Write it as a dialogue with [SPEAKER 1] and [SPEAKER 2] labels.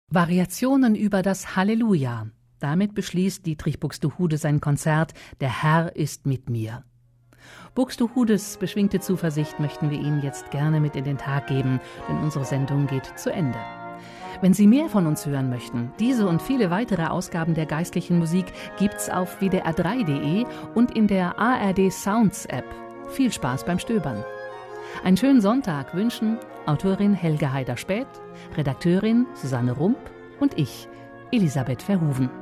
[SPEAKER 1] Variationen über das Halleluja. Damit beschließt Dietrich Buxtehude sein Konzert »Der Herr ist mit mir«. Buxtehudes beschwingte Zuversicht möchten wir Ihnen jetzt gerne mit in den Tag geben, denn unsere Sendung geht zu Ende. Wenn Sie mehr von uns hören möchten, diese und viele weitere Ausgaben der geistlichen Musik gibt's auf wdr3.de und in der ARD Sounds App. Viel Spaß beim Stöbern. Einen schönen Sonntag wünschen Autorin Helge Haider-Späth, Redakteurin Susanne Rump und ich, Elisabeth Verhoeven.